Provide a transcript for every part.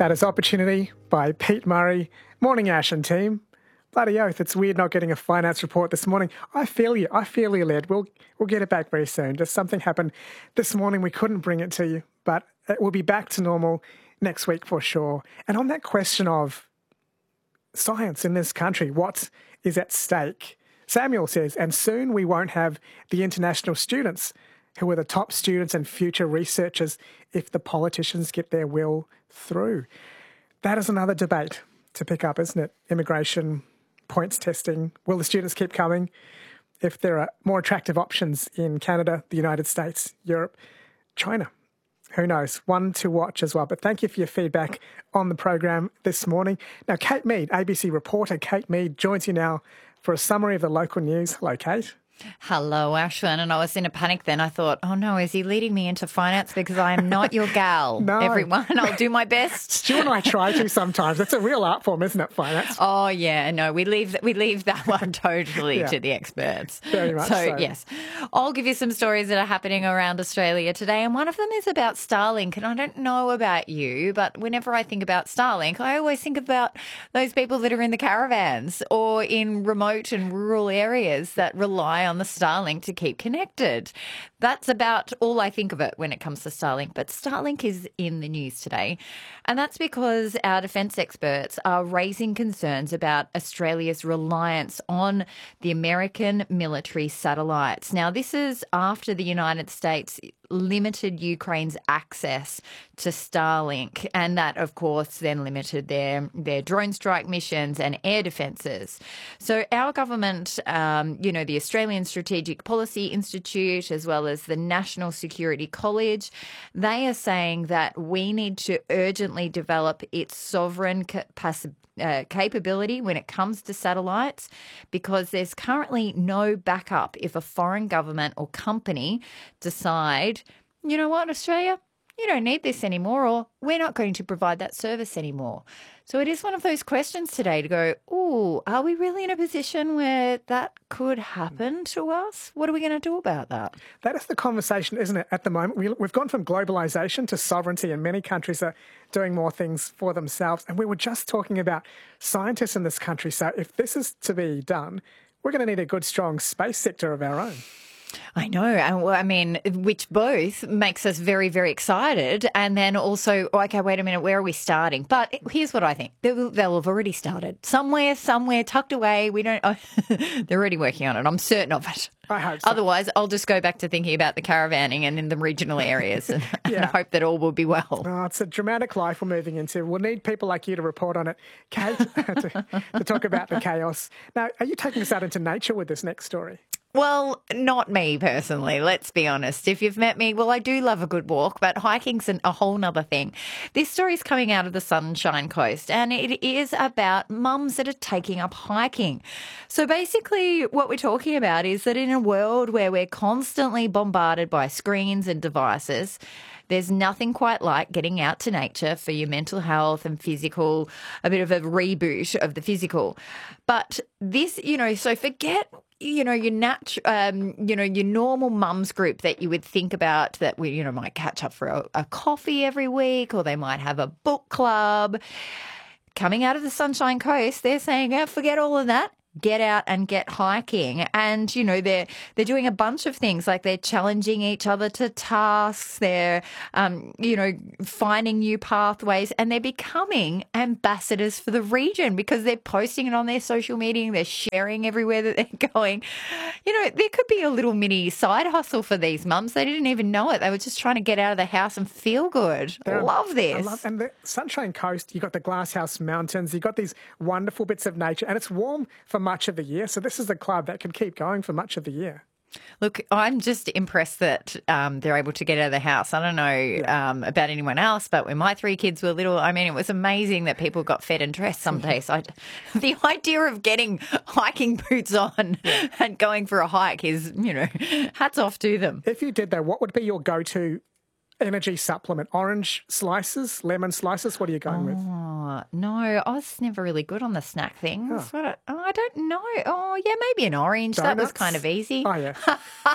That is Opportunity by Pete Murray. Morning, Ash and team. Bloody oath, it's weird not getting a finance report this morning. I feel you, lad. We'll get it back very soon. Just something happened this morning. We couldn't bring it to you, but it will be back to normal next week for sure. And on that question of science in this country, what is at stake? Samuel says, and soon we won't have the international students who are the top students and future researchers if the politicians get their will through. That is another debate to pick up, isn't it? Immigration, points testing. Will the students keep coming if there are more attractive options in Canada, the United States, Europe, China? Who knows? One to watch as well. But thank you for your feedback on the program this morning. Now, Kate Mead, ABC reporter Kate Mead, joins you now for a summary of the local news. Hello, Kate. Hello, Ashwin. And I was in a panic then. I thought, oh no, is he leading me into finance? Because I am not your gal. No. Everyone, I'll do my best. You and I try to sometimes. It's a real art form, isn't it, finance? Oh yeah, no, we leave that one totally to the experts. Very much so. Yes, I'll give you some stories that are happening around Australia today, and one of them is about Starlink. And I don't know about you, but whenever I think about Starlink, I always think about those people that are in the caravans or in remote and rural areas that rely on the Starlink to keep connected. That's about all I think of it when it comes to Starlink. But Starlink is in the news today, and that's because our defence experts are raising concerns about Australia's reliance on the American military satellites. Now, this is after the United States limited Ukraine's access to Starlink, and that, of course, then limited their drone strike missions and air defences. So our government, the Australian Strategic Policy Institute, as well as the National Security College, they are saying that we need to urgently develop its sovereign capability when it comes to satellites, because there's currently no backup if a foreign government or company decide, you know what, Australia, you don't need this anymore, or we're not going to provide that service anymore. So it is one of those questions today to go, oh, are we really in a position where that could happen to us? What are we going to do about that? That is the conversation, isn't it, at the moment? We've gone from globalisation to sovereignty, and many countries are doing more things for themselves. And we were just talking about scientists in this country. So if this is to be done, we're going to need a good, strong space sector of our own. I know. I mean, which both makes us very, very excited. And then also, okay, wait a minute, where are we starting? But here's what I think. They'll have already started. Somewhere, tucked away. They're already working on it. I'm certain of it. I hope so. Otherwise, I'll just go back to thinking about the caravanning and in the regional areas and hope that all will be well. Oh, it's a dramatic life we're moving into. We'll need people like you to report on it, Kate, to talk about the chaos. Now, are you taking us out into nature with this next story? Well, not me personally, let's be honest. If you've met me, well, I do love a good walk, but hiking's a whole nother thing. This story's coming out of the Sunshine Coast, and it is about mums that are taking up hiking. So basically what we're talking about is that in a world where we're constantly bombarded by screens and devices, there's nothing quite like getting out to nature for your mental health and physical, a bit of a reboot of the physical. But this, so forget your normal mums group that you would think about that we, might catch up for a coffee every week, or they might have a book club. Coming out of the Sunshine Coast, they're saying, forget all of that. Get out and get hiking. And, they're doing a bunch of things, like they're challenging each other to tasks. They're, finding new pathways, and they're becoming ambassadors for the region because they're posting it on their social media. They're sharing everywhere that they're going. There could be a little mini side hustle for these mums. They didn't even know it. They were just trying to get out of the house and feel good. Love this. And the Sunshine Coast, you've got the Glasshouse Mountains, you've got these wonderful bits of nature, and it's warm for much of the year. So this is a club that can keep going for much of the year. Look, I'm just impressed that they're able to get out of the house. I don't know about anyone else, but when my 3 kids were little, it was amazing that people got fed and dressed some days. The idea of getting hiking boots on and going for a hike is, hats off to them. If you did, though, what would be your go-to energy supplement? Orange slices, lemon slices? What are you going with? Oh, no, I was never really good on the snack things. I don't know. Oh, yeah, maybe an orange. That was Donuts? kind of easy. Oh, yeah.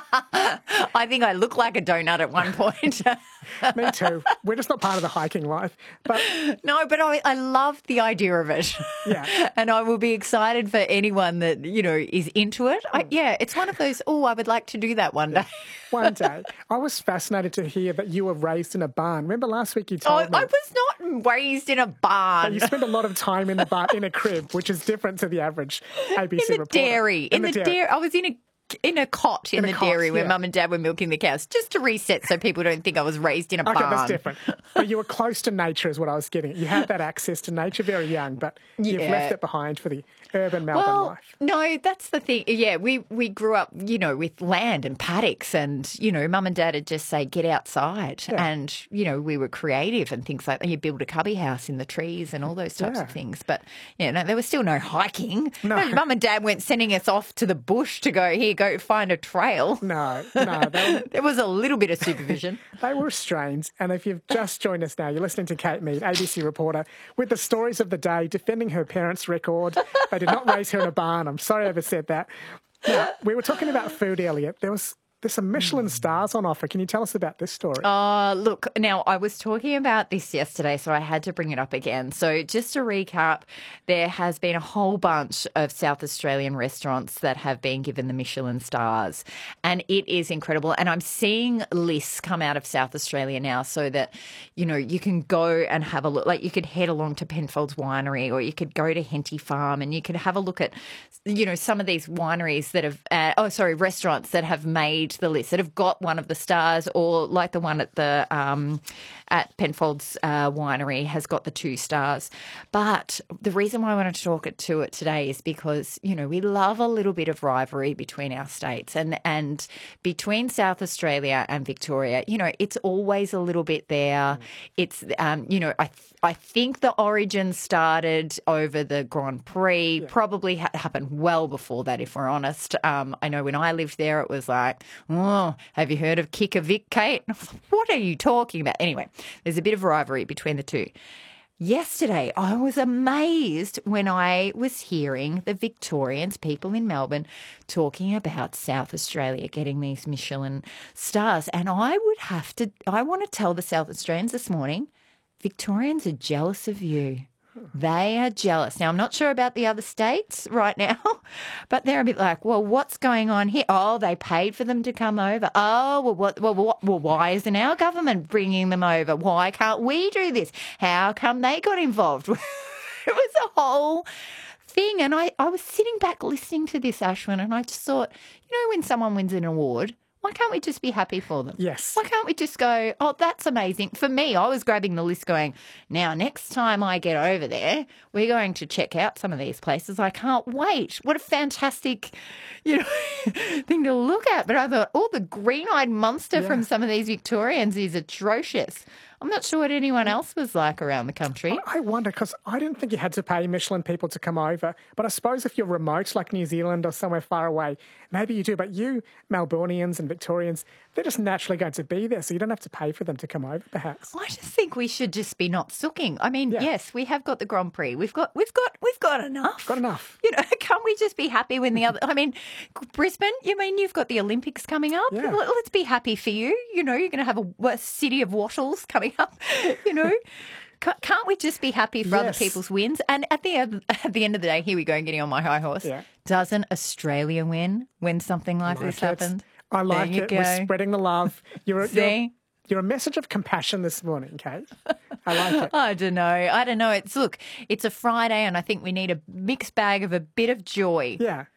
I think I looked like a donut at one point. Me too. We're just not part of the hiking life. But No, but I love the idea of it. Yeah. And I will be excited for anyone that, is into it. Yeah, it's one of those, I would like to do that one day. one day, I was fascinated to hear that you were raised in a barn. Remember last week you Oh, told me I was not raised in a that barn. you spend a lot of time in the barn, in a crib, which is different to the average ABC In the reporter. dairy. In the dairy. I was in a cot in the cot, dairy where yeah. Mum and Dad were milking the cows, just to reset so people don't think I was raised in a barn. Okay, that's different. But you were close to nature is what I was getting at. You had that access to nature very young, but you've Yeah. left it behind for the urban Melbourne Well, life. no, that's the thing. Yeah, we grew up, with land and paddocks and, Mum and Dad would just say, get outside. Yeah. And, we were creative and things like that. You build a cubby house in the trees and all those types of Yeah. things. But, there was still no hiking. No. Mum and Dad weren't sending us off to the bush to go, here, go find a trail. No, There was a little bit of supervision. they were restrained. And if you've just joined us now, you're listening to Kate Mead, ABC reporter, with the stories of the day, defending her parents' record. They did not raise her in a barn. I'm sorry I ever said that. Now, we were talking about food earlier. There's some Michelin stars on offer. Can you tell us about this story? Look, now I was talking about this yesterday, so I had to bring it up again. So just to recap, there has been a whole bunch of South Australian restaurants that have been given the Michelin stars, and it is incredible. And I'm seeing lists come out of South Australia now so that, you can go and have a look. Like you could head along to Penfolds Winery or you could go to Henty Farm and you could have a look at, some of these wineries that have, restaurants that have made the list, that have got one of the stars, or like the one at the at Penfolds Winery has got the 2 stars. But the reason why I wanted to talk to it today is because, we love a little bit of rivalry between our states and between South Australia and Victoria. It's always a little bit there. It's, I think the origin started over the Grand Prix, probably happened well before that, if we're honest. I know when I lived there, it was like, oh, have you heard of Kick a Vic, Kate? What are you talking about? Anyway, there's a bit of rivalry between the two. Yesterday, I was amazed when I was hearing the Victorians, people in Melbourne, talking about South Australia getting these Michelin stars. And I want to tell the South Australians this morning, Victorians are jealous of you. They are jealous. Now, I'm not sure about the other states right now, but they're a bit like, well, what's going on here? Oh, they paid for them to come over. Oh, well, why isn't our government bringing them over? Why can't we do this? How come they got involved? It was a whole thing. And I was sitting back listening to this, Ashwin, and I just thought, when someone wins an award, why can't we just be happy for them? Yes. Why can't we just go, oh, that's amazing? For me, I was grabbing the list going, now, next time I get over there, we're going to check out some of these places. I can't wait. What a fantastic, thing to look at. But I thought, the green-eyed monster from some of these Victorians is atrocious. I'm not sure what anyone else was like around the country. I wonder, because I didn't think you had to pay Michelin people to come over. But I suppose if you're remote, like New Zealand or somewhere far away, maybe you do. But you, Melbournians and Victorians, they're just naturally going to be there, so you don't have to pay for them to come over, perhaps. I just think we should just be not sooking. I mean, yes, we have got the Grand Prix. We've got enough. Got enough. Can't we just be happy when the other? I mean, Brisbane. You've got the Olympics coming up. Yeah. Let's be happy for you. You're going to have a city of wattles coming up. Can't we just be happy for other people's wins? And at the end of the day, here we go, getting on my high horse. Yeah. Doesn't Australia win when something like this happens? I like There you it. go. We're spreading the love. See? You're a message of compassion this morning, Kate. I like it. I don't know. It's a Friday, and I think we need a mixed bag of a bit of joy. Yeah.